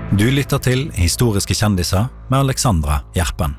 Du lytter til Historiske kjendiser med Alexandra Gjerpen.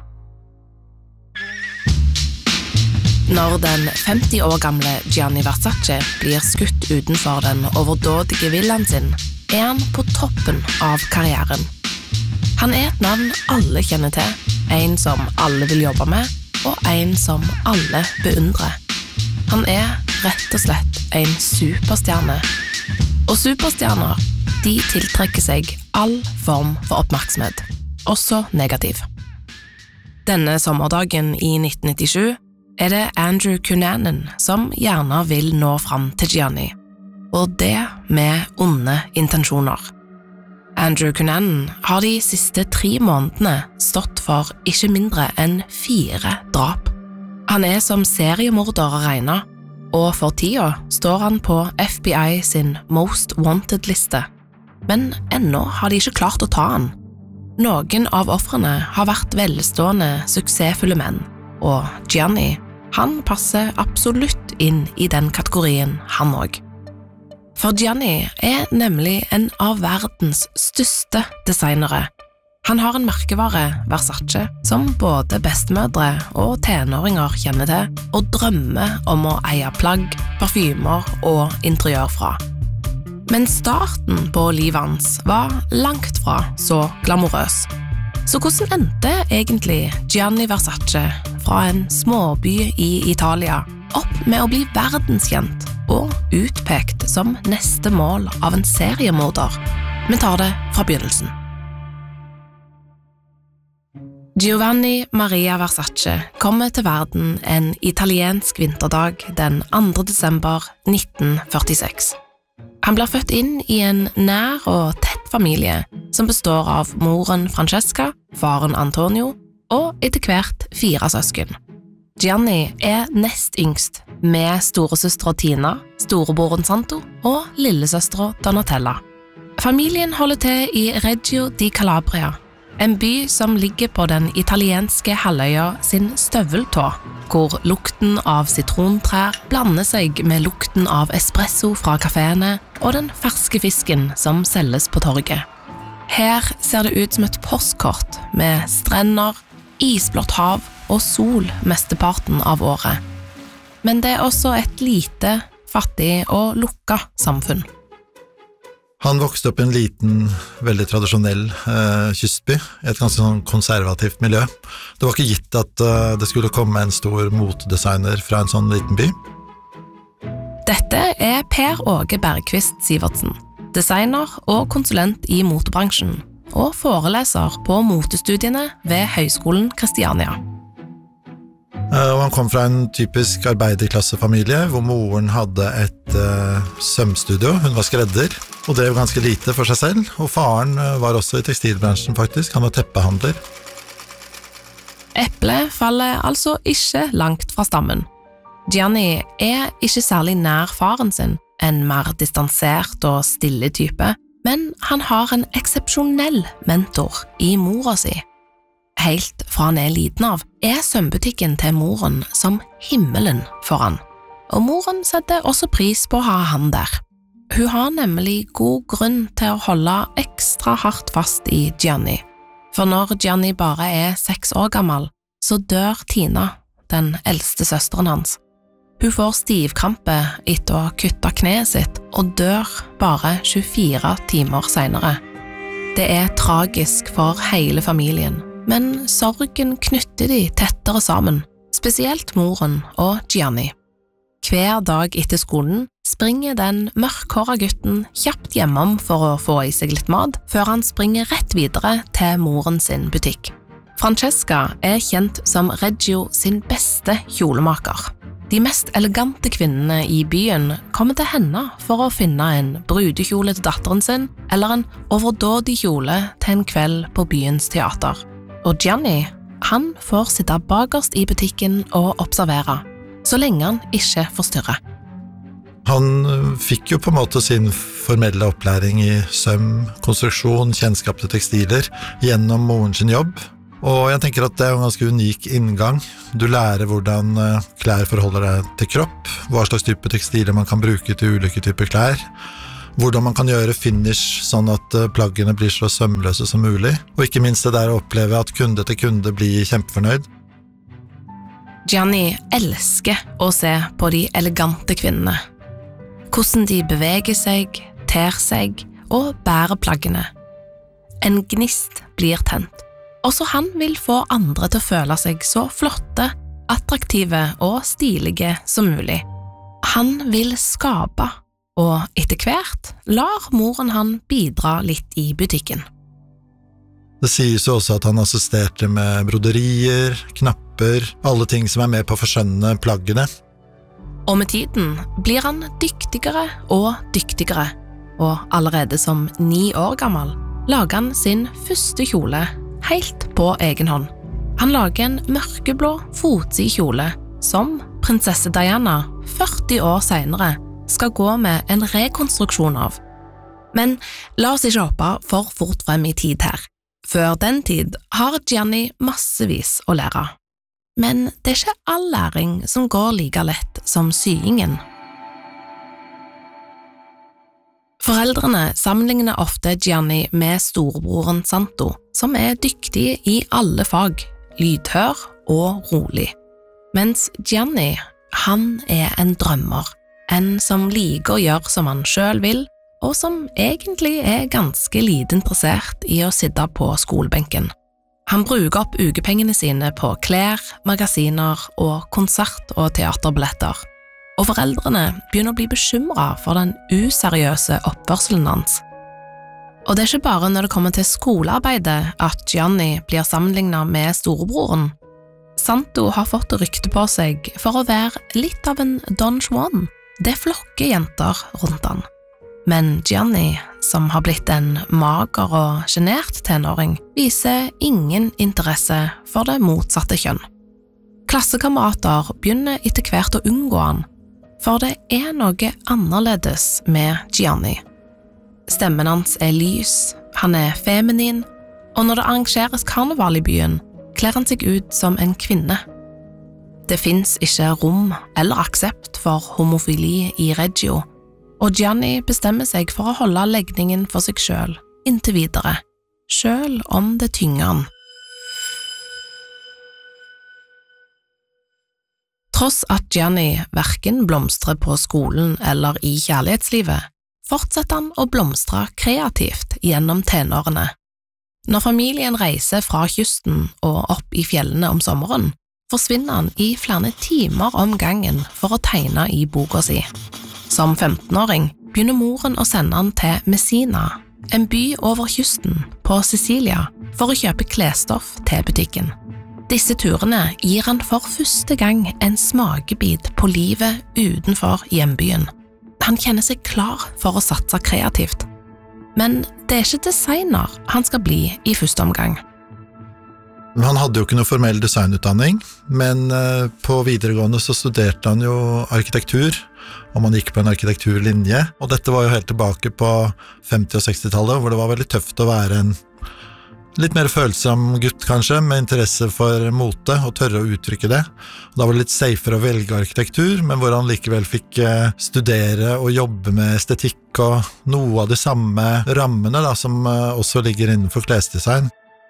Når den 50 år gamle Gianni Versace blir skutt utenfor den overdådige villaen sin, han på toppen av karrieren. Han et navn alle kjenner til, en som alle vil jobbe med, og en som alle beundrer. Han rett og slett en superstjerne. Og superstjerner, de tiltrekker seg all form for oppmerksomhet, også negativ. Denne sommerdagen i 1997 det Andrew Cunanan som gjerne vil nå fram til Gianni, og det med onde intensjoner. Andrew Cunanan har de siste 3 månedene stått for ikke mindre enn 4 drap. Han som seriemorder regnet, og for tida står han på FBI sin Most Wanted-liste. Men ennå har de ikke klart å ta han. Noen av ofrene har vært velstående, suksessfulle menn, og Gianni, han passer absolutt inn i den kategorien han også. For Gianni nemlig en av verdens største designere. Han har en merkevare, Versace, som både bestemødre og tenåringer kjenner til, og drømmer om å eie plagg, parfymer og interiør fra. Men starten på livet hans var langt fra så glamorøs. Så hvordan endte egentlig Gianni Versace fra en småby i Italia opp med å bli verdenskjent og utpekt som neste mål av en seriemorder? Vi tar det fra begynnelsen. Giovanni Maria Versace kommer til verden en italiensk vinterdag den 2. desember 1946. Han blir født inn i en nær og tett familie som består av moren Francesca, faren Antonio og etter hvert 4 søsken. Gianni nest yngst med storesøstre Tina, storebroren Santo og lillesøstre Donatella. Familien holder til i Reggio di Calabria, en by som ligger på den italienske halvøya sin støveltå, hvor lukten av sitrontrær blander seg med lukten av espresso fra kaféene og den ferske fisken som selges på torget. Her ser det ut som et postkort med strender, isblått hav og sol mesteparten av året. Men det også et lite, fattig og lukket samfunn. Han vokste opp i en liten, veldig tradisjonell kystby, et ganske sånn konservativt miljø. Det var ikke gitt at det skulle komme en stor motedesigner fra en sånn liten by. Dette Per Åge Bergqvist Sivertsen, designer og konsulent i motebransjen, og foreleser på motestudiene ved Høgskolen Kristiania. Og han kom fra en typisk arbeiderklassefamilie, hvor moren hadde et sømstudio, hun var skredder, og drev ganske lite for seg selv, og faren var også i tekstilbransjen faktisk, han var teppehandler. Eplet faller altså ikke langt fra stammen. Gianni ikke særlig nær faren sin, en mer distansert og stille type, men han har en eksepsjonell mentor i mora si. Helt fra han liten av, sømbutikken til moren som himmelen for han. Og moren setter også pris på å ha han der. Hun har nemlig god grunn til å holde ekstra hardt fast i Gianni. For når Gianni bare 6 år gammel, så dør Tina, den eldste søsteren hans. Hun får stivkrampe etter å ha kuttet kneet sitt, og dør bare 24 timer senere. Det tragisk for hele familien. Men sorgen knytter de tettere sammen, spesielt moren og Gianni. Hver dag etter skolen springer den mørkhåra gutten kjapt hjemom for å få i seg litt mat, før han springer rett videre til moren sin butikk. Francesca kjent som Reggio sin beste kjolemaker. De mest elegante kvinnene i byen kommer til henne for å finne en brudekjole til datteren sin, eller en overdådig kjole til en kveld på byens teater. Og Gianni, han får sitte bakerst i butikken og observere, så lenge han ikke forstyrrer. Han fikk jo på en måte sin formelle opplæring i søm, konstruksjon, kjennskap til tekstiler gjennom moren sin jobb, og jeg tenker at det en ganske unik inngang. Du lærer hvordan klær forholder deg til kropp, hva slags type tekstiler man kan bruke til ulike typer klær, hvordan man kan gjøre finish sånn at plaggene blir så sømløse som mulig, og ikke minst det der å oppleve at kunde til kunde blir kjempefornøyd. Gianni elsker å se på de elegante kvinnene. Hvordan de beveger seg, ter seg og bærer plaggene. En gnist blir tent. Også han vil få andre til å føle seg så flotte, attraktive og stilige som mulig. Han vil skape, og etter hvert lar moren han bidra litt i butikken. Det sies jo også at han assisterte med broderier, knapper, alle ting som er med på å forskjønne plaggene. Og med tiden blir han dyktigere og dyktigere, og allerede som 9 år gammel lager han sin første kjole helt på egen hånd. Han lager en mørkeblå fotsid kjole som prinsesse Diana 40 år senere skal gå med en rekonstruksjon av. Men la oss ikke hoppe for fort frem i tid her. Før den tid har Gianni massevis å lære. Men det er ikke all læring som går like lett som syingen. Foreldrene sammenligner ofte Gianni med storebroren Santo, som er dyktig i alle fag, lydhør og rolig. Mens Gianni, han er en drømmer, en som liker å gjøre som han selv vil, og som egentlig er ganske lite interessert i å sitte på skolebenken. Han bruker opp ukepengene sine på klær, magasiner og konsert- og teaterbilletter. Og foreldrene begynner å bli bekymret for den useriøse oppførselen hans. Og det er ikke bare når det kommer til skolearbeidet at Gianni blir sammenlignet med storebroren. Santo har fått rykte på seg for å være litt av en Don Juan. Det flokker jenter rundt han. Men Gianni, som har blitt en mager og genert tenåring, viser ingen interesse for det motsatte kjønn. Klassekamerater begynner etter hvert å unngå han, for det er noe annerledes med Gianni. Stemmen hans er lys, han er feminin, og når det arrangeres karneval i byen, kler han seg ut som en kvinne. Det finnes ikke rom eller aksept for homofili i Reggio, og Gianni bestemmer seg for å holde legningen for seg selv inntil videre, selv om det tynger han. Tross at Gianni hverken blomstrer på skolen eller i kjærlighetslivet, fortsetter han å blomstre kreativt gjennom tenårene. Når familien reiser fra kysten og opp i fjellene om sommeren, forsvinner han i flere timer om gangen for å tegne i boka si. Som 15-åring begynner moren å sende han til Messina, en by over kysten på Sicilia, for å kjøpe klesstoff til butikken. Disse turene gir han for første gang en smakebit på livet utenfor hjembyen. Han kjenner seg klar for å satse kreativt. Men det er ikke designer han skal bli i første omgang. Han hadde jo ikke noe formell designutdanning, men på videregående så studerte han jo arkitektur, og man gikk på en arkitekturlinje, og dette var jo helt tilbake på 50- og 60-tallet, hvor det var veldig tøft å være en litt mer følsom gutt kanskje, med interesse for mote og tørre å uttrykke det. Da var det litt safer å velge arkitektur, men hvor han likevel fikk studere og jobbe med estetikk og noe av de samme rammene da, som også ligger innenfor klesdesign.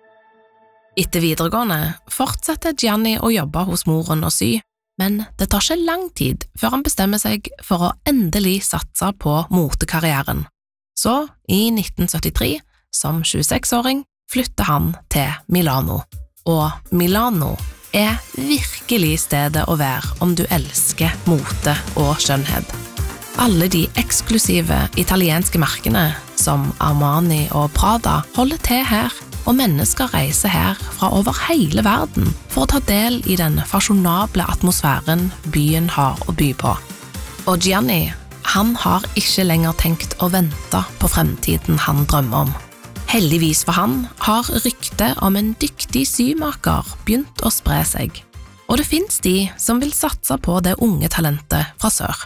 Etter videregående fortsetter Gianni å jobbe hos moren og sy, men det tar ikke lang tid før han bestemmer seg for å endelig satse på motekarrieren. Så, i 1973, som 26-åring, flytter han til Milano. Og Milano er virkelig stedet å være om du elsker mote og skjønnhet. Alle de eksklusive italienske merkene, som Armani og Prada, holder til her, og mennesker reiser her fra over hele verden for å ta del i den fasjonable atmosfæren byen har å by på. Og Gianni, han har ikke lenger tenkt å vente på fremtiden han drømmer om. Heldigvis for han har ryktet om en dyktig symaker begynt å spre seg, og det finnes de som vil satse på det unge talentet fra sør.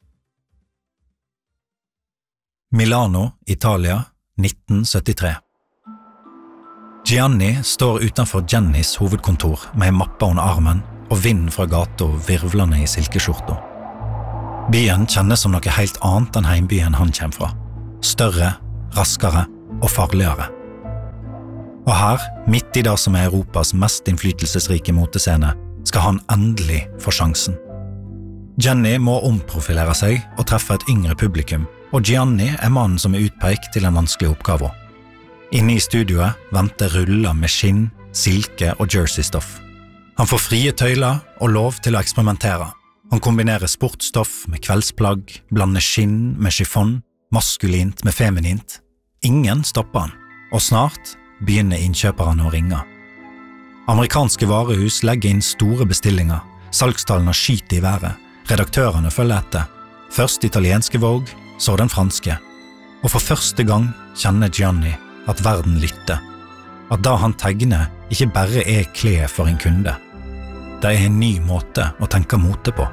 Milano, Italia, 1973. Gianni står utenfor Jennys hovedkontor med en mappe under armen og vinden fra gata virvlende i silkeskjorta. Byen kjennes som noe helt annet enn heimbyen han kommer fra. større, raskere og farligere. Og her, midt i det som Europas mest innflytelsesrike motescene, skal han endelig få sjansen. Jenny må omprofilere seg og treffe et yngre publikum, og Gianni mannen som utpekt til den vanskelige oppgaven. Inne i studioet venter ruller med skinn, silke og jerseystoff. Han får frie tøyler og lov til å eksperimentere. Han kombinerer sportstoff med kveldsplagg, blander skinn med chiffon, maskulint med feminint. Ingen stopper han, og snart begynner innkjøperne å ringe. Amerikanske varehus legger inn store bestillinger, salgstallene skyter i været, redaktørene følger etter, først italienske Vogue, så den franske, og for første gang kjenner Gianni at verden lytter, at da han tegner ikke bare klær for en kunde. Det en ny måte å tenke mote på.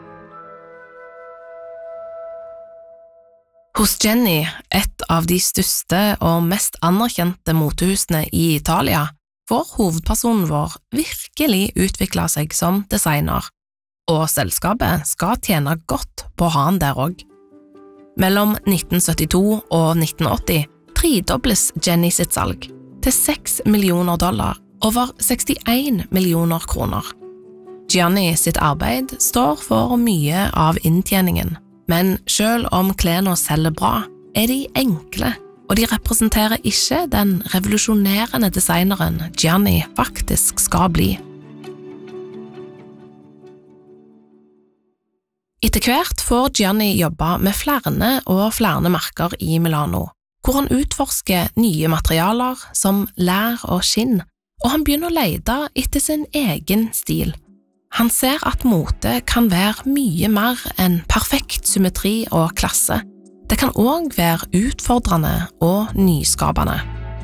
Hos Jenny, et av de største og mest anerkjente motehusene i Italia, får hovedpersonen vår virkelig utvikle seg som designer, og selskapet skal tjene godt på å ha han der også. Mellom 1972 og 1980 tredobles Jenny sitt salg til $6 millioner, over 61 millioner kroner. Gianni sitt arbeid står for mye av inntjeningen, men selv om klærne selger bra, de enkle, og de representerer ikke den revolusjonerende designeren Gianni faktisk skal bli. Etter hvert får Gianni jobbe med flere merker i Milano, hvor han utforsker nye materialer som lær og skinn, og han begynner å lete etter sin egen stil. Han ser at mote kan være mye mer enn perfekt symmetri og klasse. Det kan også være utfordrende og nyskapende.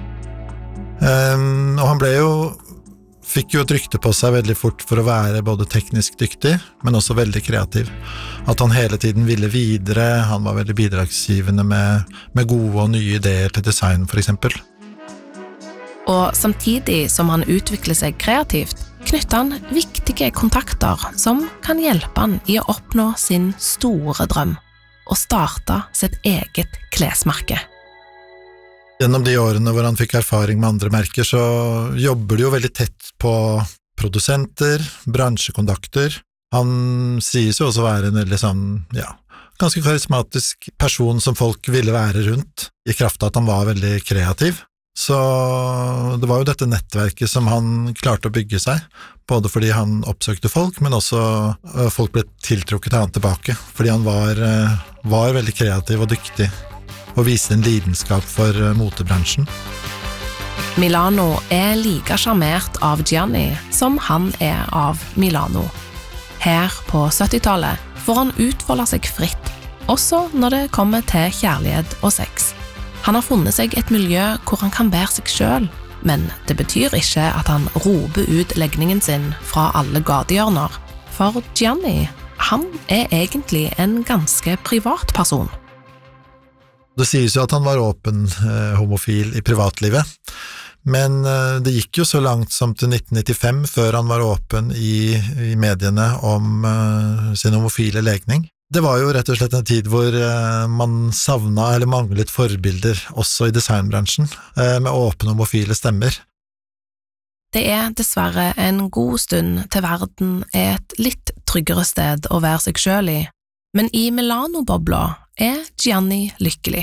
Og han fikk jo et rykte på seg veldig fort for å være både teknisk dyktig, men også veldig kreativ. At han hele tiden ville videre, han var veldig bidragsgivende med gode og nye ideer til design, for eksempel. Og samtidig som han utvikler seg kreativt, knytter han viktige kontakter som kan hjelpe han i å oppnå sin store drøm, og starte sitt eget klesmerke. Gjennom de årene hvor han fikk erfaring med andre merker, så jobber de jo veldig tett på produsenter, bransjekontakter. Han sies jo også være en veldig ganske karismatisk person som folk ville være rundt, i kraft av at han var veldig kreativ. Så det var jo dette nettverket som han klarte å bygge seg, både fordi han oppsøkte folk, men også folk ble tiltrukket til han tilbake, fordi han var veldig kreativ og dyktig, og viste en lidenskap for motebransjen. Milano like sjarmert av Gianni som han av Milano. Her på 70-tallet får han utfolde seg fritt, også når det kommer til kjærlighet og sex. Han har funnet seg et miljø hvor han kan være seg selv, men det betyr ikke at han roper ut legningen sin fra alle gatehjørner, for Gianni, han egentlig en ganske privat person. Det sies jo at han var åpen homofil i privatlivet, men det gikk jo så langt som til 1995 før han var åpen i mediene om sin homofile legning. Det var jo rett og slett en tid hvor man savnet eller manglet forbilder også i designbransjen, med åpne homofile stemmer. Det dessverre en god stund til verden et litt tryggere sted å være seg selv i, men i Milano-bobla Gianni lykkelig.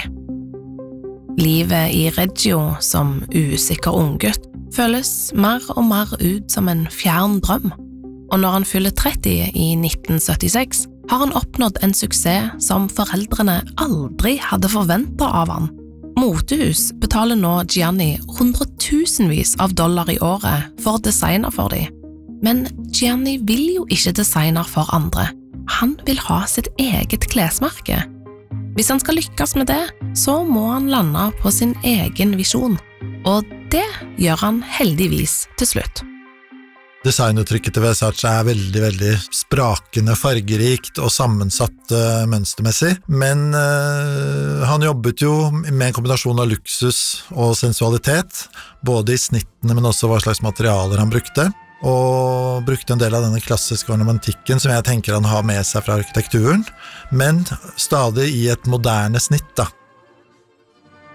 Livet i Reggio som usikker unggutt føles mer og mer ut som en fjern drøm, og når han fyller 30 i 1976, har han oppnådd en suksess som foreldrene aldri hadde forventet av han. Motehus betaler nå Gianni hundretusenvis av dollar i året for å designe for dem. Men Gianni vil jo ikke designe for andre. Han vil ha sitt eget klesmerke. Hvis han skal lykkes med det, så må han lande på sin egen visjon, og det gjør han heldigvis til slutt. Designuttrykket til Versace veldig, veldig sprakende, fargerikt og sammensatt mønstermessig, men han jobbet jo med en kombinasjon av luksus og sensualitet, både i snittene, men også hva slags materialer han brukte, og brukte en del av denne klassiske ornamentikken som jeg tenker han har med seg fra arkitekturen, men stadig i et moderne snitt da.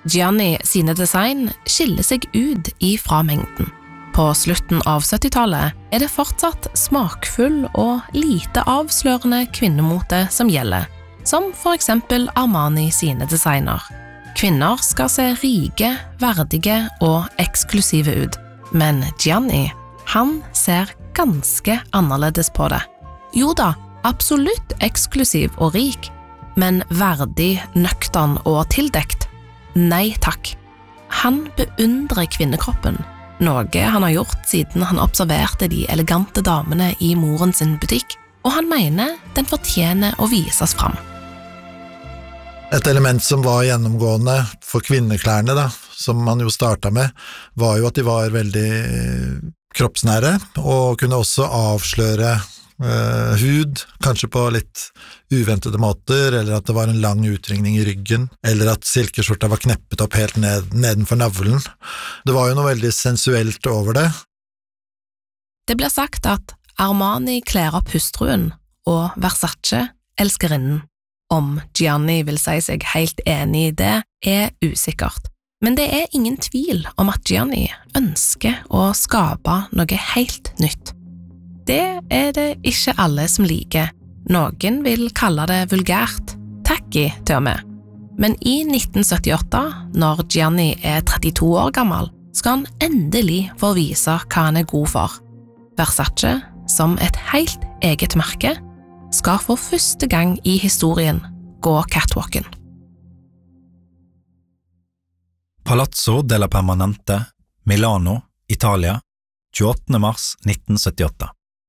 Gianni sine design skiller seg ut ifra mengden. På slutten av 70-tallet det fortsatt smakfull og lite avslørende kvinnemote som gjelder, som for eksempel Armani sine designer. Kvinner skal se rike, verdige og eksklusive ut, men Gianni, han ser ganske annerledes på det. Jo da, absolutt eksklusiv og rik, men verdig, nøktern og tildekt. Nei takk. Han beundrer kvinnekroppen, noe han har gjort siden han observerte de elegante damene i moren sin butikk, og han mener den fortjener å vises fram. Et element som var gjennomgående for kvinneklærne, som man jo startet med, var jo at de var veldig kroppsnære, og kunne også avsløre hud, kanskje på litt uventede måter, eller at det var en lang utringning i ryggen, eller at silkeskjorta var kneppet opp helt nedenfor navlen. Det var jo noe veldig sensuelt over det. Det blir sagt at Armani kler opp hustruen, og Versace elskerinnen. Om Gianni vil si seg helt enig i det, usikkert. Men det ingen tvil om at Gianni ønsker å skape noe helt nytt. Det det ikke alle som liker. Noen vil kalle det vulgært, tacky til og med. Men i 1978, når Gianni 32 år gammel, skal han endelig få vise hva han god for. Versace, som et helt eget merke, skal for første gang i historien gå catwalken. Palazzo della Permanente, Milano, Italia, 28. mars 1978.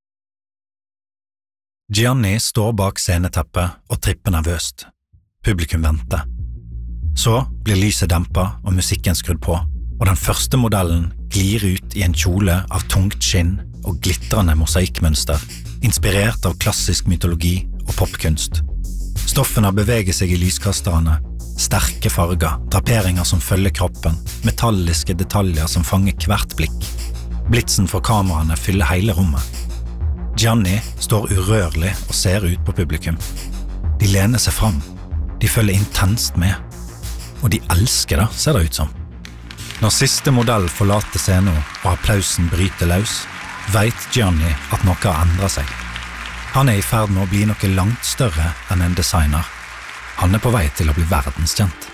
Gianni står bak sceneteppet og tripper nervøst. Publikum venter. Så blir lyset dempet og musikken skrudd på, og den første modellen glir ut i en kjole av tungt skinn og glitrende mosaikkmønster, inspirert av klassisk mytologi og popkunst. Stoffene beveger seg i lyskasterne, sterke farger, draperinger som følger kroppen, metalliske detaljer som fanger hvert blikk. Blitsen fra kameraene fyller hele rommet. Gianni står urørlig og ser ut på publikum. De lener seg fram, de følger intenst med, og de elsker det, ser det ut som. Når siste modell forlater scenen og applausen bryter løs, vet Gianni at noe har endret seg. Han i ferd med å bli noe langt større enn en designer. Han på vei til å bli verdenskjent.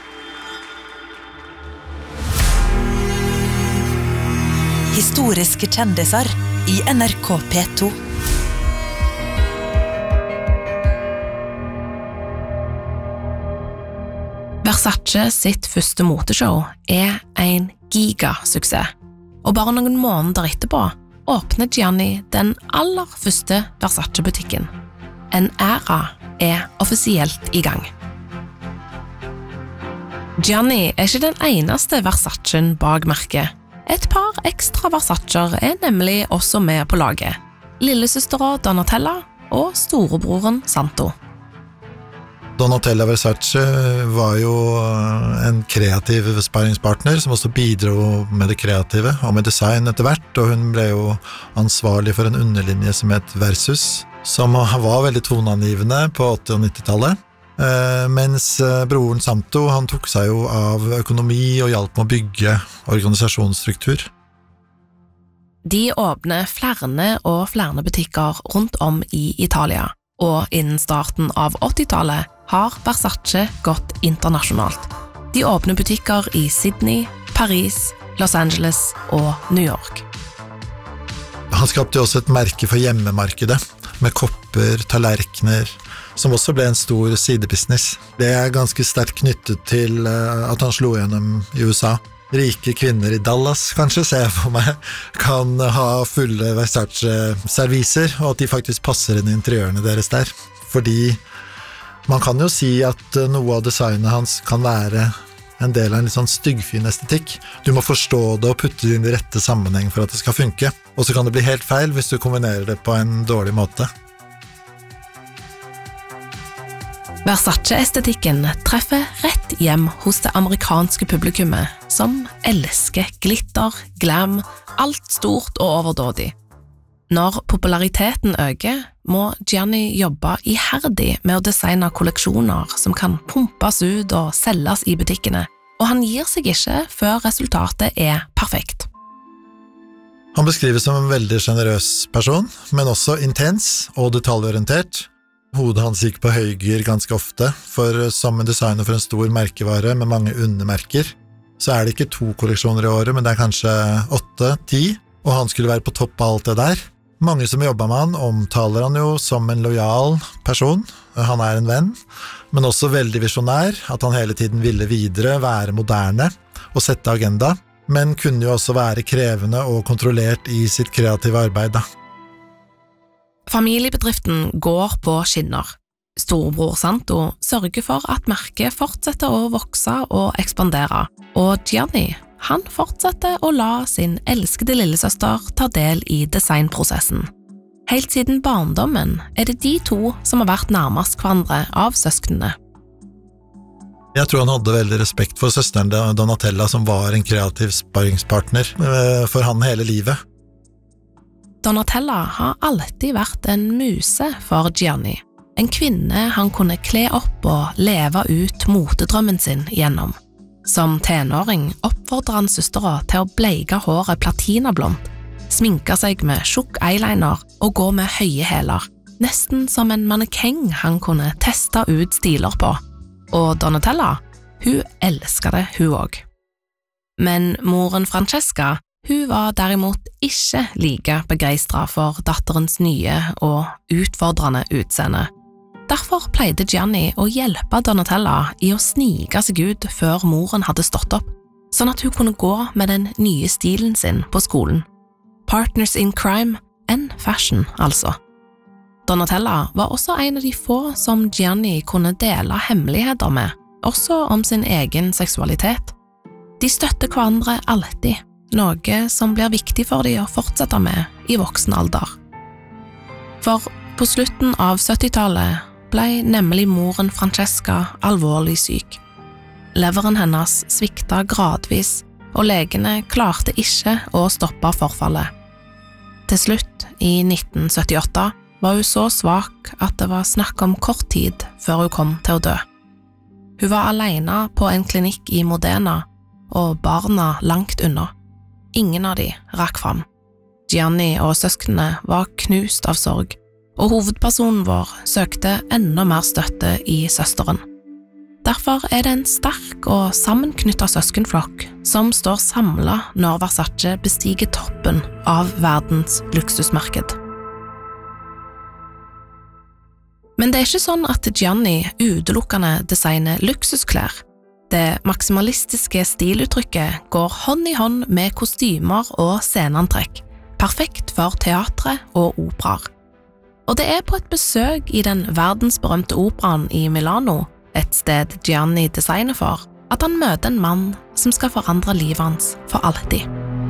Historiske kjendiser i NRK P2. Versace sitt første moteshow en gigasuksess, og bare noen måneder etterpå åpner Gianni den aller første Versace-butikken. En æra offisielt i gang. Gianni ikke den eneste Versacen bak merket. Et par ekstra Versacer nemlig også med på laget. Lillesøstera Donatella og storebroren Santo. Donatella Versace var jo en kreativ sparringspartner som også bidro med det kreative og med design etter hvert, og hun ble jo ansvarlig for en underlinje som het Versus, som var veldig toneangivende på 80- og 90-tallet. Mens broren Santo, han tok seg jo av økonomi og hjalp med å bygge organisasjonsstruktur. De åpner flere butikker rundt om i Italia, og innen starten av 80-tallet har Versace gått internasjonalt. De åpner butikker i Sydney, Paris, Los Angeles og New York. Han skapte også et merke for hjemmemarkedet, med kopper, tallerkener, som også ble en stor sidebusiness. Det ganske sterkt knyttet til at han slo gjennom i USA. Rike kvinner i Dallas, kanskje, ser jeg for meg, kan ha fulle Versace-serviser, og at de faktisk passer inn i interiørene deres der. Fordi man kan jo si at noe av designet hans kan være en del av en litt sånn styggfin estetikk. Du må forstå det og putte det inn i rette sammenheng for at det skal funke. Og så kan det bli helt feil hvis du kombinerer det på en dårlig måte. Versace-estetikken treffer rett hjem hos det amerikanske publikummet, som elsker glitter, glam, alt stort og overdådig. Når populariteten øker, må Gianni jobbe iherdig med å designe kolleksjoner som kan pumpes ut og selges i butikkene, og han gir seg ikke før resultatet perfekt. Han beskrives som en veldig generøs person, men også intens og detaljorientert. Hodet hans gikk på høygir ganske ofte, for som en designer for en stor merkevare med mange undermerker, så det ikke 2 kolleksjoner i året, men det kanskje 8, 10, og han skulle være på topp av alt det der. Mange som jobber med han omtaler han jo som en lojal person, han en venn, men også veldig visjonær, at han hele tiden ville videre, være moderne og sette agenda, men kunne jo også være krevende og kontrollert i sitt kreative arbeid da. Familiebedriften går på skinner. Storebror Santo sørger for at merket fortsetter å vokse og ekspandere, og Gianni, han fortsetter å la sin elskede lillesøster ta del i designprosessen. Helt siden barndommen det de 2 som har vært nærmest hverandre av søsknene. Jeg tror han hadde veldig respekt for søsteren Donatella, som var en kreativ sparringspartner for han hele livet. Donatella har alltid vært en muse for Gianni, en kvinne han kunne kle opp og leve ut motedrømmen sin gjennom. Som tenåring oppfordrer han søstera til å bleike håret platinablondt, sminke seg med tjukk eyeliner og gå med høye hæler, nesten som en mannekeng han kunne teste ut stiler på. Og Donatella, hun elsket det hun også. Men moren Francesca, hun var derimot ikke like begeistret for datterens nye og utfordrende utseende. Derfor pleide Gianni å hjelpe Donatella i å snike seg ut før moren hadde stått opp, sånn at hun kunne gå med den nye stilen sin på skolen. Partners in crime and fashion, altså. Donatella var også en av de få som Gianni kunne dele hemmeligheter med, også om sin egen seksualitet. De støtter hverandre alltid, noe som blir viktig for de å fortsette med i voksen alder. For på slutten av 70-tallet ble nemlig moren Francesca alvorlig syk. Leveren hennes svikta gradvis, og legene klarte ikke å stoppe forfallet. Til slutt, i 1978, var hun så svak at det var snakk om kort tid før hun kom til å dø. Hun var alene på en klinikk i Modena, og barna langt unna. Ingen av de rakk fram. Gianni og søsknene var knust av sorg, og hovedpersonen vår søkte enda mer støtte i søsteren. Derfor det en sterk og sammenknyttet søskenflokk som står samlet når Versace bestiger toppen av verdens luksusmarked. Men det ikke sånn at Gianni utelukkende designer luksusklær. Det maksimalistiske stiluttrykket går hånd i hånd med kostymer og sceneantrekk, perfekt for teatre og operaer. Og det på et besøk i den verdensberømte operaen i Milano, et sted Gianni designer for, at han møter en mann som skal forandre livet hans for alltid.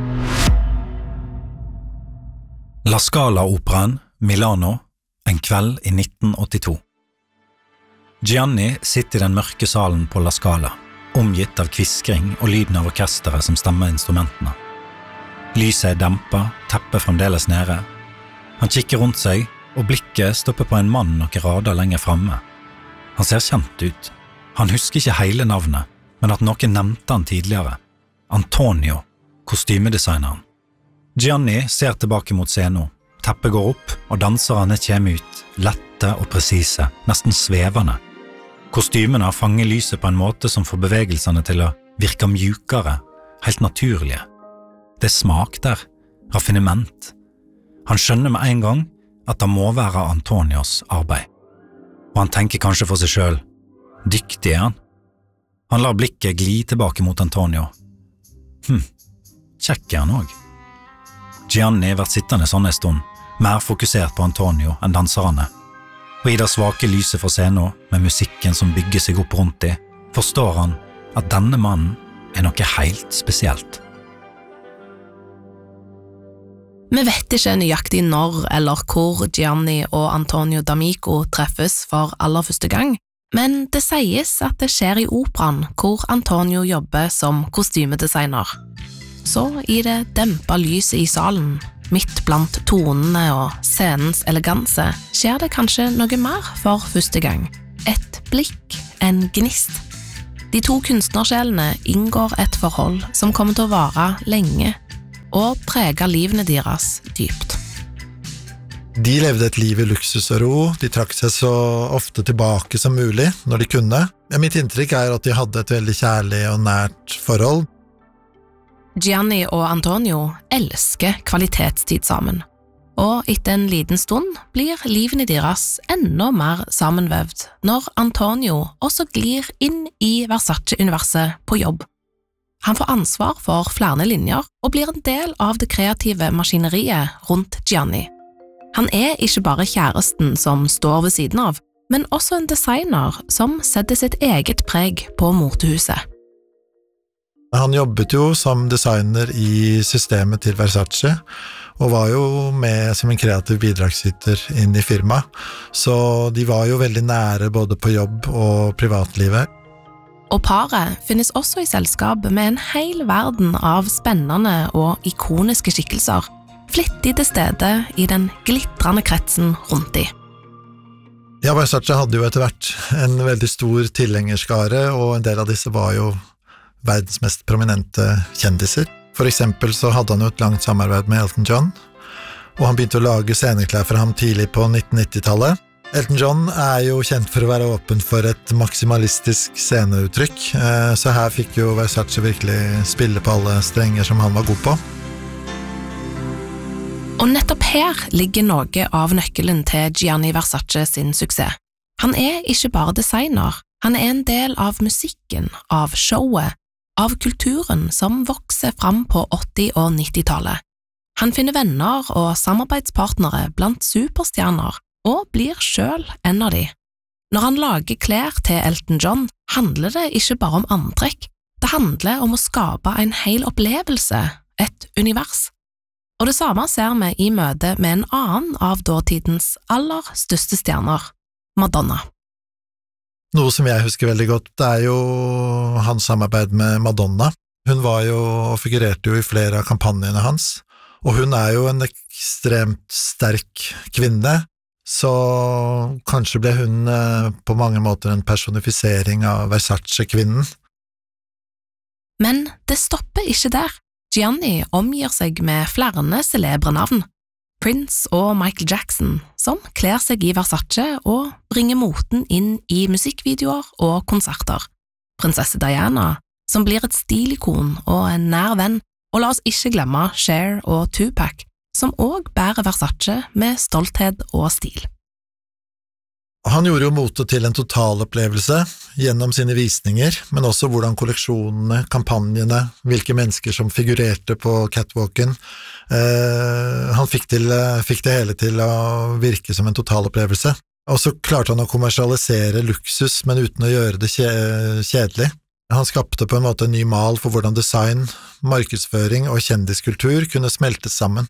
La Scala-operaen, Milano, en kveld i 1982. Gianni sitter i den mørke salen på La Scala, omgitt av kviskring og lyden av orkesteret som stemmer instrumentene. Lyset dempet, teppet fremdeles nede. Han kikker rundt seg, og blikket stopper på en mann noen rader lenger fremme. Han ser kjent ut. Han husker ikke hele navnet, men at noen nevnte han tidligere. Antonio, kostymedesigneren. Gianni ser tilbake mot scenen. Teppet går opp, og danserne kommer ut, lette og presise, nesten svevende. Kostymene fanger lyset på en måte som får bevegelsene til å virke mjukere, helt naturlige. Det smak der, raffinement. Han skjønner med en gang at det må være Antonios arbeid. Og han tenker kanskje for seg selv, dyktig han. Han lar blikket gli tilbake mot Antonio. Kjekk han også. Gianni vært sittende sånn en stund, mer fokusert på Antonio enn danserne. Og i det svake lyset fra scenen, med musikken som bygger seg opp rundt dem, forstår han at denne mannen noe helt spesielt. Vi vet ikke nøyaktig når eller hvor Gianni og Antonio D'Amico treffes for aller første gang, men det sies at det skjer i operaen hvor Antonio jobber som kostymedesigner. Så i det dempede lyset i salen, midt blant tonene og scenens eleganse, skjer det kanskje noe mer for første gang. Et blikk, en gnist. De to kunstnersjelene inngår et forhold som kommer til å vare lenge og prege livene deres dypt. De levde et liv i luksus og ro, de trakk seg så ofte tilbake som mulig når de kunne. Mitt inntrykk at de hadde et veldig kjærlig og nært forhold. Gianni og Antonio elsker kvalitetstid sammen, og etter en liten stund blir livene deres enda mer sammenvevd når Antonio også glir inn i Versace-universet på jobb. Han får ansvar for flere linjer og blir en del av det kreative maskineriet rundt Gianni. Han ikke bare kjæresten som står ved siden av, men også en designer som setter sitt eget preg på motehuset. Han jobbet jo som designer i systemet til Versace, og var jo med som en kreativ bidragsyter inn i firmaet, så de var jo veldig nære både på jobb og privatlivet. Og paret finnes også i selskap med en hel verden av spennende og ikoniske skikkelser, flittig til stede i den glitrende kretsen rundt de. Ja, Versace hadde jo etter hvert en veldig stor tilhengerskare, og en del av disse var jo verdens mest prominente kjendiser. For eksempel så hadde han jo et langt samarbeid med Elton John, og han begynte å lage sceneklær for ham tidlig på 1990-tallet. Elton John jo kjent for å være åpen for et maksimalistisk sceneuttrykk, så her fikk jo Versace virkelig spille på alle strenger som han var god på. Og nettopp her ligger noe av nøkkelen til Gianni Versace sin suksess. Han ikke bare designer, han en del av musikken, av showet, av kulturen som vokser fram på 80- og 90-tallet. Han finner venner og samarbeidspartnere blant superstjerner, og blir selv en av de. Når han lager klær til Elton John, handler det ikke bare om antrekk, det handler om å skape en hel opplevelse, et univers. Og det samme ser vi i møte med en annen av dåtidens aller største stjerner, Madonna. Noe som jeg husker veldig godt, det jo hans samarbeid med Madonna. Hun var jo og figurerte jo i flere av kampanjene hans, og hun jo en ekstremt sterk kvinne, så kanskje ble hun på mange måter en personifisering av Versace-kvinnen. Men det stopper ikke der. Gianni omgir seg med flere celebre navn, Prince og Michael Jackson, som kler seg i Versace og bringer moten inn i musikkvideoer og konserter. Prinsesse Diana, som blir et stilikon og en nær venn, og la oss ikke glemme Cher og Tupac, som også bærer Versace med stolthet og stil. Han gjorde jo mote til en totalopplevelse gjennom sine visninger, men også hvordan kolleksjonene, kampanjene, hvilke mennesker som figurerte på catwalken. Han fikk det hele til å virke som en totalopplevelse. Og så klarte han å kommersialisere luksus, men uten å gjøre det kjedelig. Han skapte på en måte en ny mal for hvordan design, markedsføring og kjendiskultur kunne smeltes sammen.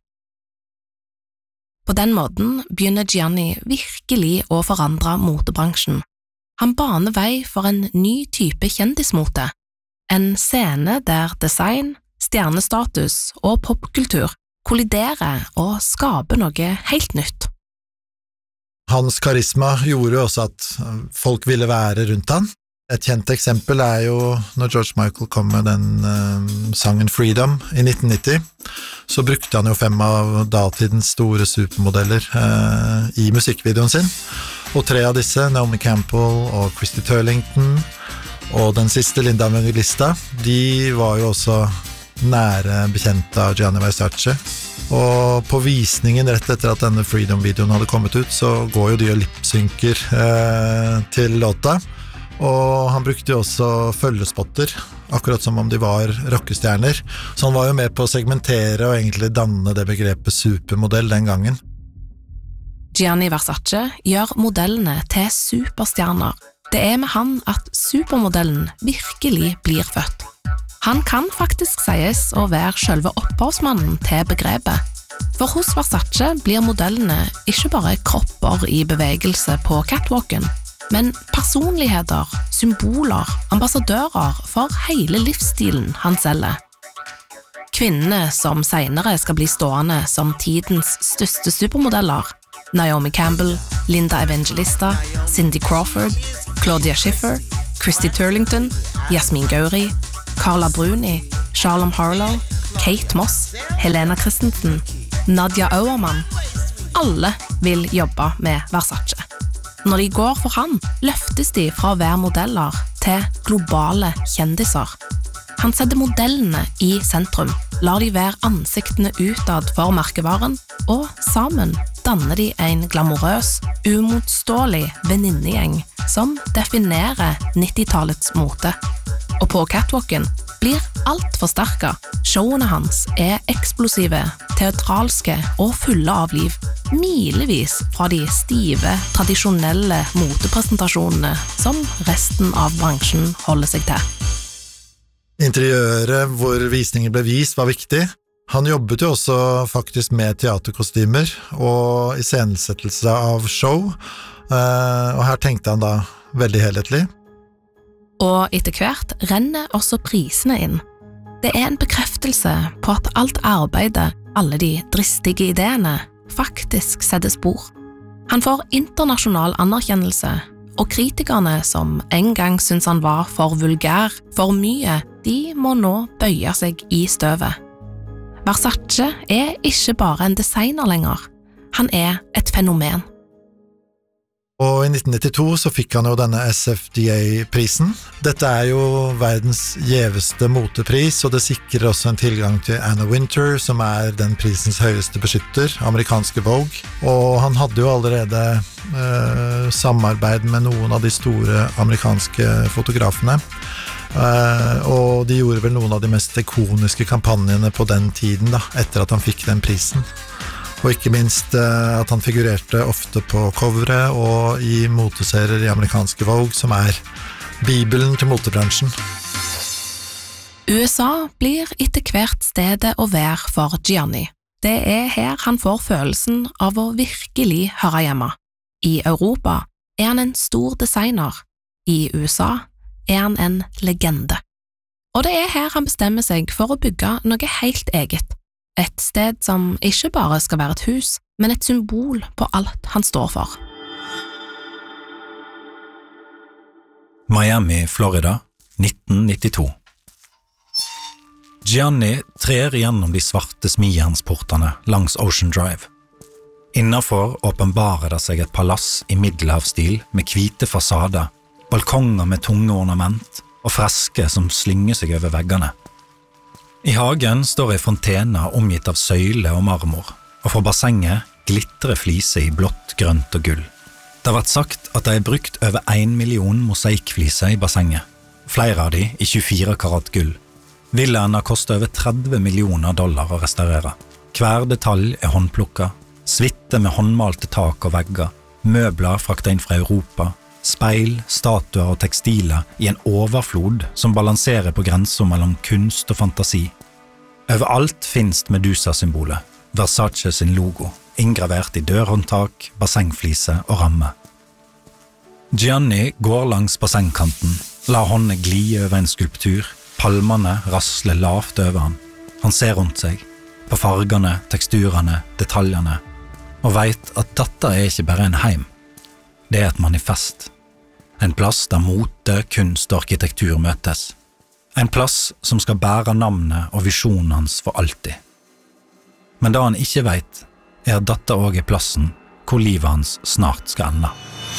På den måten begynner Gianni virkelig å forandre motebransjen. Han baner vei for en ny type kjendismote, en scene der design, stjernestatus og popkultur kolliderer og skaper noe helt nytt. Hans karisma gjorde også at folk ville være rundt han. Et kjent eksempel jo når George Michael kom med den sangen Freedom i 1990, så brukte han jo 5 av datidens store supermodeller i musikkvideoen sin, og 3 av disse, Naomi Campbell og Christy Turlington, og den siste, Linda Evangelista, de var jo også nære bekjente av Gianni Versace, og på visningen rett etter at denne Freedom-videoen hadde kommet ut, så går jo de og lipsynker til låta, og han brukte jo også følgespotter, akkurat som om de var rockestjerner, så han var jo med på å segmentere og egentlig danne det begrepet supermodell den gangen. Gianni Versace gjør modellene til superstjerner. Det med han at supermodellen virkelig blir født. Han kan faktisk sies å være selve opphavsmannen til begrepet. For hos Versace blir modellene ikke bare kropper i bevegelse på catwalken, men personligheter, symboler, ambassadører for hele livsstilen han selger. Kvinnene som senere skal bli stående som tidens største supermodeller, Naomi Campbell, Linda Evangelista, Cindy Crawford, Claudia Schiffer, Christy Turlington, Jasmin Gauri, Carla Bruni, Shalom Harlow, Kate Moss, Helena Christensen, Nadia Auermann. Alle vil jobbe med Versace. Når de går for han, løftes de fra å være modeller til globale kjendiser. Han setter modellene i sentrum, lar de være ansiktene utad for merkevaren, og sammen danner de en glamorøs, umotståelig venninnegjeng som definerer 90-tallets mote. Og på catwalken blir alt forsterket. Showene hans eksplosive, teatralske og fulle av liv, milevis fra de stive, tradisjonelle motepresentasjonene som resten av bransjen holder seg til. Interiøret hvor visninger ble vist var viktig. Han jobbet jo også faktisk med teaterkostymer og iscenesettelse av show, og her tenkte han da veldig helhetlig. Og etter hvert renner også prisene inn. Det en bekreftelse på at alt arbeidet, alle de dristige ideene, faktisk setter spor. Han får internasjonal anerkjennelse, og kritikerne som en gang syntes han var for vulgær, for mye, de må nå bøye seg i støvet. Versace ikke bare en designer lenger, han et fenomen. Og i 1992 så fikk han jo denne SFDA-prisen. Dette jo verdens gjeveste motepris, og det sikrer også en tilgang til Anna Wintour, som den prisens høyeste beskytter, amerikanske Vogue. Og han hadde jo allerede samarbeid med noen av de store amerikanske fotografene. Og de gjorde vel noen av de mest ikoniske kampanjene på den tiden, da, etter at han fikk den prisen. Og ikke minst at han figurerte ofte på coveret og i moteserier i amerikanske Vogue, som bibelen til motebransjen. USA blir etter hvert stedet å være for Gianni. Det her han får følelsen av å virkelig høre hjemme. I Europa han en stor designer. I USA han en legende. Og det her han bestemmer seg for å bygge noe helt eget. Et sted som ikke bare skal være et hus, men et symbol på alt han står for. Miami, Florida, 1992. Gianni trer gjennom de svarte smijernsportene langs Ocean Drive. Innenfor åpenbarer det seg et palass i middelhavsstil med hvite fasader, balkonger med tunge ornament og fresker som slynger seg over veggene. I hagen står en fontene omgitt av søyle og marmor, og fra bassenget glitrer fliser i blått, grønt og gull. Det har vært sagt at det brukt over 1 million mosaikkfliser i bassenget, flere av de i 24 karat gull. Villaen har kostet over $30 millioner å restaurere. Hver detalj håndplukket, svitte med håndmalte tak og vegger, møbler fraktet inn fra Europa, speil, statuer og tekstiler i en overflod som balanserer på grensen mellom kunst og fantasi. Overalt finnes Medusa-symbolet, Versace sin logo, inngravert i dørhåndtak, bassengflise og ramme. Gianni går langs bassengkanten, lar håndene glie over en skulptur, palmene rasler lavt over han. Han ser rundt seg, på fargene, teksturene, detaljene, og vet at dette ikke bare en heim. Det et manifest. En plass der mote, kunst og arkitektur møtes. En plass som skal bære navnet og visjonen hans for alltid. Men det han ikke vet, at dette også plassen hvor livet hans snart skal ende.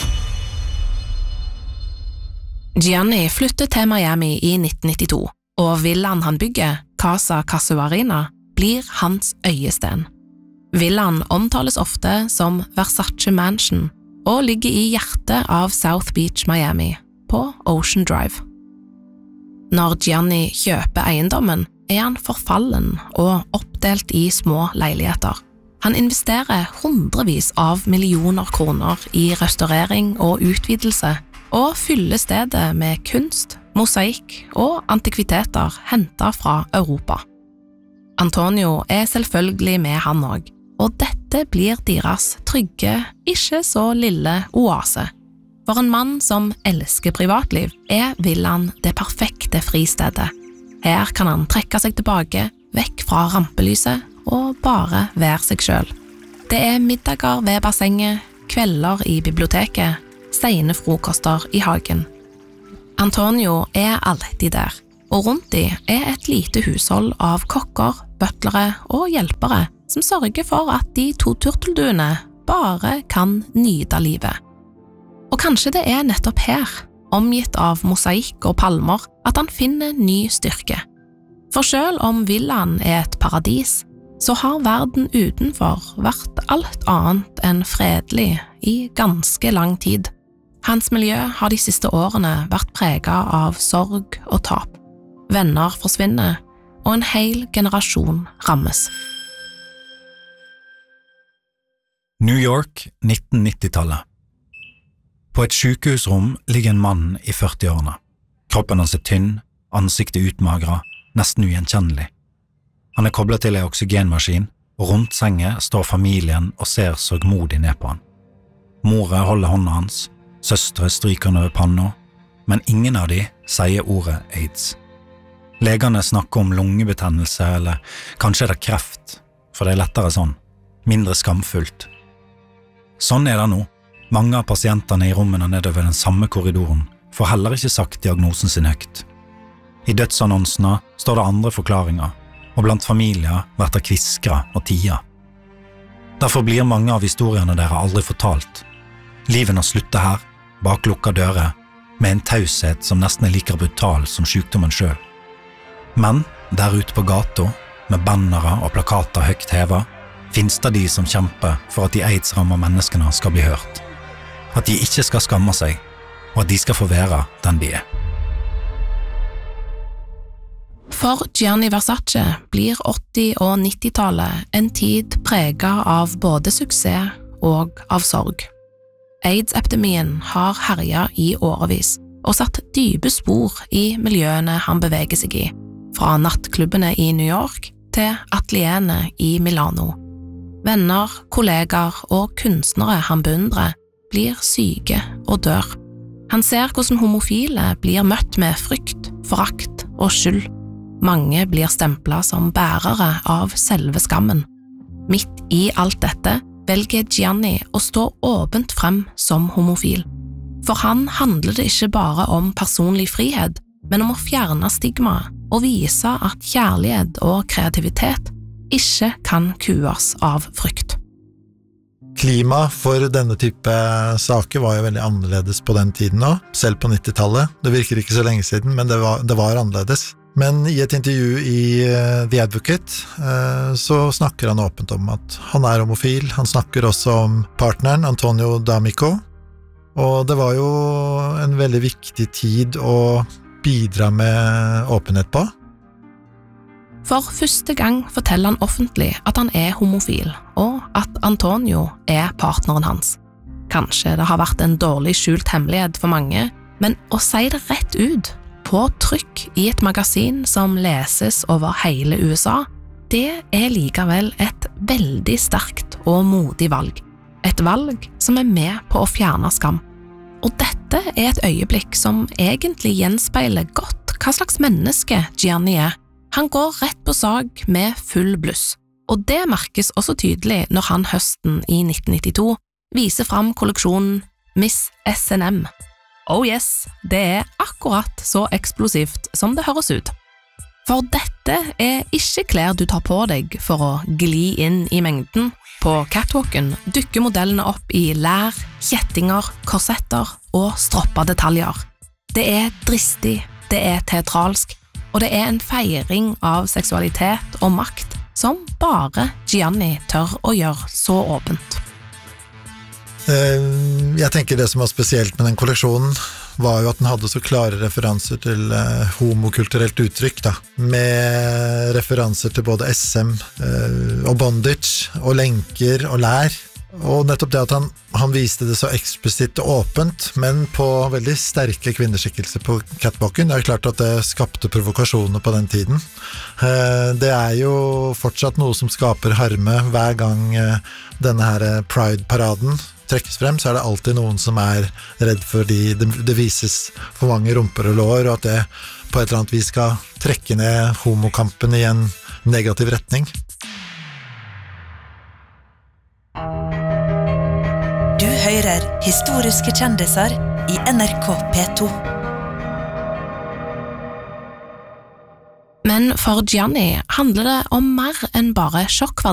Gianni flyttet til Miami i 1992, og villaen han bygger, Casa Casuarina, blir hans øyesten. Villaen omtales ofte som Versace Mansion, og ligger i hjertet av South Beach, Miami, på Ocean Drive. Når Gianni kjøper eiendommen, han forfallen og oppdelt i små leiligheter. Han investerer hundrevis av millioner kroner i restaurering og utvidelse, og fyller stedet med kunst, mosaikk og antikviteter hentet fra Europa. Antonio selvfølgelig med han også, og dette blir deres trygge, ikke så lille oase. For en mann som elsker privatliv, villaen det perfekte fristedet. Her kan han trekke seg tilbake, vekk fra rampelyset, og bare være seg selv. Det middager ved bassenget, kvelder i biblioteket, sene frokoster i hagen. Antonio alltid der, og rundt de et lite hushold av kokker, butlere og hjelpere som sørger for at de 2 turtelduene bare kan nyte livet. Og kanskje det nettopp her, omgitt av mosaikk og palmer, at han finner ny styrke. For selv om villaen et paradis, så har verden utenfor vært alt annet enn fredelig i ganske lang tid. Hans miljø har de siste årene vært preget av sorg og tap. Venner forsvinner, og en hel generasjon rammes. New York, 1990-tallet. På et sykehusrom ligger en mann i 40-årene. Kroppen hans tynn, ansiktet utmagret, nesten ugjenkjennelig. Han koblet til en oksygenmaskin, og rundt sengen står familien og ser sørgmodig ned på han. Moren holder hånda hans, søstre stryker han over panna, men ingen av de sier ordet AIDS. Legene snakker om lungebetennelse, eller kanskje det kreft, for det lettere sånn, mindre skamfullt. Sånn det nå. Mange av pasientene i rommene nedover den samme korridoren får heller ikke sagt diagnosen sin høyt. I dødsannonsene står det andre forklaringer, og blant familier blir det kviskra og tia. Derfor blir mange av historiene dere aldri fortalt. Livene slutter her, bak lukka dører, med en taushet som nesten like brutal som sykdommen selv. Men der ute på gata, med bannere og plakater høyt hevet, finnes det de som kjemper for at de AIDS-rammede menneskene skal bli hørt. At de ikke skal skamme seg, og at de skal få være den de For Gianni Versace blir 80- og 90-tallet en tid preget av både suksess og av sorg. AIDS-epidemien har herjet i årevis og satt dype spor i miljøene han beveger seg i, fra nattklubbene i New York til atelierene i Milano. Venner, kollegaer og kunstnere han beundrer blir syke og dør. Han ser hvordan homofile blir møtt med frykt, forakt og skyld. Mange blir stemplet som bærere av selve skammen. Midt i alt dette velger Gianni å stå åpent frem som homofil. For han handler det ikke bare om personlig frihet, men om å fjerne stigmaet og vise at kjærlighet og kreativitet ikke kan kues av frykt. Klima for denne type saker var jo veldig annerledes på den tiden nå, selv på 90-tallet. Det virker ikke så lenge siden, men det var annerledes. Men i et intervju i The Advocate så snakker han åpent om at han homofil. Han snakker også om partneren, Antonio D'Amico. Og det var jo en veldig viktig tid å bidra med åpenhet på. For første gang forteller han offentlig at han homofil, og at Antonio partneren hans. Kanskje det har vært en dårlig skjult hemmelighet for mange, men å si det rett ut, på trykk i et magasin som leses over hele USA, det likevel et veldig sterkt og modig valg. Et valg som med på å fjerne skam. Og dette et øyeblikk som egentlig gjenspeiler godt hva slags menneske Gianni Han går rett på sak med full bluss, og det merkes også tydelig når han høsten i 1992 viser fram kolleksjonen Miss S&M. Oh yes, det akkurat så eksplosivt som det høres ut. For dette ikke klær du tar på deg for å gli inn i mengden. På catwalken dykker modellene opp i lær, kjettinger, korsetter og stroppa detaljer. Det dristig, det teatralsk, og det en feiring av seksualitet og makt som bare Gianni tør å gjøre så åpent. Jeg tenker det som var spesielt med den kolleksjonen var jo at den hadde så klare referanser til homokulturelt uttrykk da, med referanser til både SM og bondage og lenker og lær, og nettopp det at han viste det så eksplisitt og åpent, men på veldig sterke kvinneskikkelser på catwalken. Det klart at det skapte provokasjoner på den tiden. Det jo fortsatt noe som skaper harme hver gang denne her Pride-paraden trekkes frem, så det alltid noen som redd for det vises for mange rumper og lår, og at det på et eller annet vis skal trekke ned homokampen i en negativ retning. Du hører historiske kjendiser i NRK P2. Men for Gianni handler det om mer enn bare sjokkverdi.